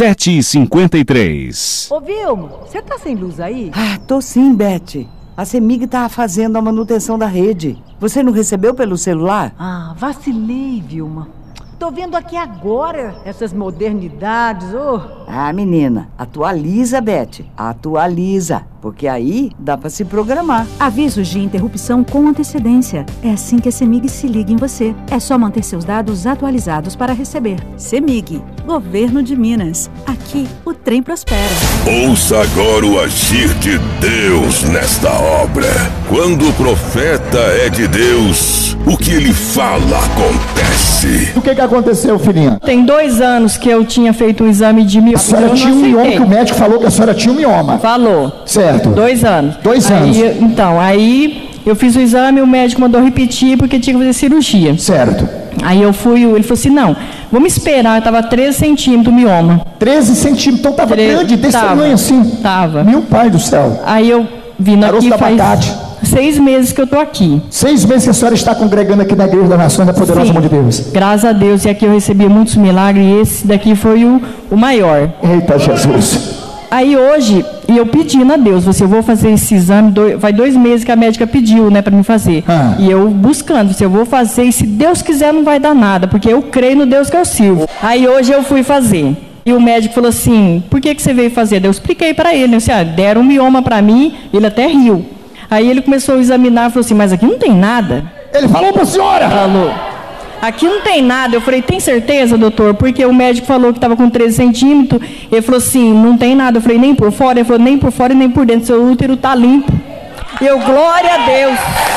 7h53. Ô Vilma, você tá sem luz aí? Ah, tô sim, Beth. A CEMIG tá fazendo a manutenção da rede. Você não recebeu pelo celular? Ah, vacilei, Vilma. Tô vendo aqui agora essas modernidades, Ah, menina, atualiza, Beth. Atualiza, porque aí dá pra se programar. Avisos de interrupção com antecedência. É assim que a CEMIG se liga em você. É só manter seus dados atualizados para receber. CEMIG, Governo de Minas. Aqui o trem prospera. Ouça agora o agir de Deus nesta obra. Quando o profeta é de Deus, o que ele fala acontece. O que aconteceu, filhinha? Tem 2 anos que eu tinha feito um exame de mioma. A senhora tinha um mioma, que o médico falou que a senhora tinha um mioma. Falou. Certo. 2 anos. 2 anos. Aí eu fiz o exame, o médico mandou repetir porque tinha que fazer cirurgia. Certo. Aí eu fui, ele falou assim, não, vamos esperar, eu tava 13 centímetros o mioma. 13 centímetros, então tava grande, desse tamanho assim. Tava. Meu pai do céu. Aí eu vindo aqui faz abacate. 6 meses que eu tô aqui. 6 meses que a senhora está congregando aqui na Igreja da Nação da Poderosa Mão de Deus. Graças a Deus, e aqui eu recebi muitos milagres, e esse daqui foi o maior. Eita Jesus. Aí hoje, e eu pedindo a Deus, eu vou fazer esse exame, vai 2 meses que a médica pediu, né, para mim fazer. E eu buscando, eu vou fazer, e se Deus quiser não vai dar nada, porque eu creio no Deus que eu sirvo. Aí hoje eu fui fazer. E o médico falou assim, por que você veio fazer? Eu expliquei para ele, assim, deram um mioma para mim, ele até riu. Aí ele começou a examinar e falou assim, mas aqui não tem nada. Ele falou para a senhora? Falou. Aqui não tem nada. Eu falei, tem certeza, doutor? Porque o médico falou que estava com 13 centímetros. Ele falou assim, não tem nada. Eu falei, nem por fora? Ele falou, nem por fora e nem por dentro. Seu útero está limpo. Eu, glória a Deus.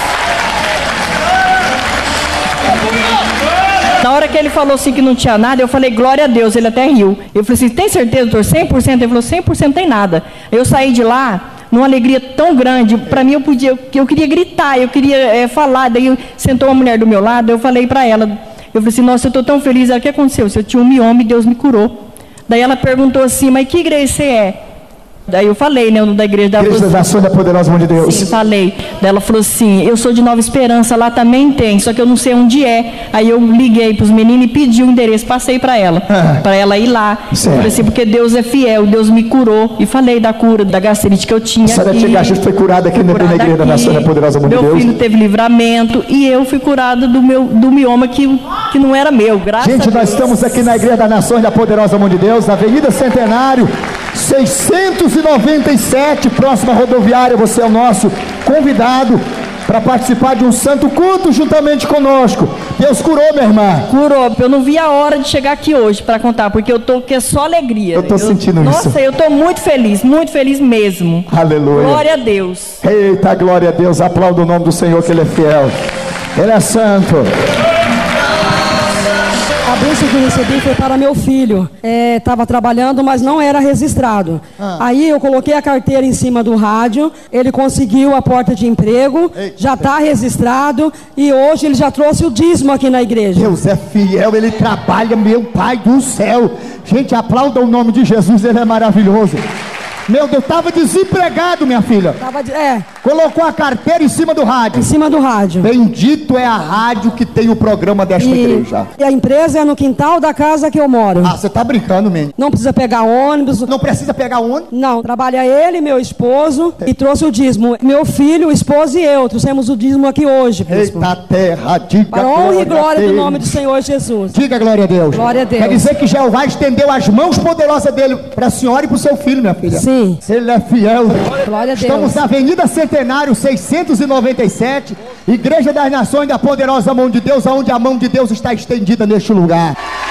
Na hora que ele falou assim que não tinha nada, eu falei, glória a Deus. Ele até riu. Eu falei assim, tem certeza, doutor? 100%? Ele falou, 100% não tem nada. Eu saí de lá numa alegria tão grande, para mim eu queria gritar, eu queria falar, daí sentou uma mulher do meu lado, eu falei para ela, eu falei assim, nossa, eu estou tão feliz, o que aconteceu? Eu tinha um mioma e Deus me curou. Daí ela perguntou assim, mas que igreja você é? Daí eu falei, né, da Igreja da Nação da Poderosa Mão de Deus. Sim, falei. Daí ela falou assim, eu sou de Nova Esperança, lá também tem, só que eu não sei onde é. Aí eu liguei para os meninos e pedi o endereço, passei para ela ir lá. Falei assim, porque Deus é fiel, Deus me curou. E falei da cura, da gastrite que eu tinha. A senhora foi curada aqui na Igreja da Nação da Poderosa Mão de Deus. Meu filho teve livramento e eu fui curada do mioma que não era meu, graças a Deus. Gente, nós estamos aqui na Igreja da Nação da Poderosa Mão de Deus, Avenida Centenário, 697, próxima rodoviária. Você é o nosso convidado para participar de um santo culto juntamente conosco. Deus curou, minha irmã. Curou. Eu não vi a hora de chegar aqui hoje para contar, porque eu tô que é só alegria. Eu tô sentindo isso. Nossa, eu tô muito feliz mesmo. Aleluia. Glória a Deus. Eita, glória a Deus. Aplauda o nome do Senhor, que Ele é fiel. Ele é santo. A bênção que eu recebi foi para meu filho. Estava trabalhando, mas não era registrado. Aí eu coloquei a carteira em cima do rádio, ele conseguiu a porta de emprego, já está registrado e hoje ele já trouxe o dízimo aqui na igreja. Deus é fiel, Ele trabalha, meu Pai do céu. Gente, aplauda o nome de Jesus, Ele é maravilhoso. Meu Deus, estava desempregado, minha filha. Colocou a carteira em cima do rádio. Em cima do rádio. Bendito é a rádio que tem o programa desta igreja. E a empresa é no quintal da casa que eu moro. Ah, você tá brincando, menino. Não precisa pegar ônibus. Não precisa pegar ônibus? Não, trabalha ele, meu esposo, e trouxe o dízimo. Meu filho, o esposo e eu trouxemos o dízimo aqui hoje, bispo. Eita terra, diga para honra e glória do nome do Senhor Jesus. Diga glória a Deus. Glória a Deus. Quer dizer que Jeová estendeu as mãos poderosas dele para a senhora e para o seu filho, minha filha. Sim. Ele é fiel. Glória a Deus. Estamos na Avenida Centenário 697, Igreja das Nações da Poderosa Mão de Deus, onde a mão de Deus está estendida neste lugar.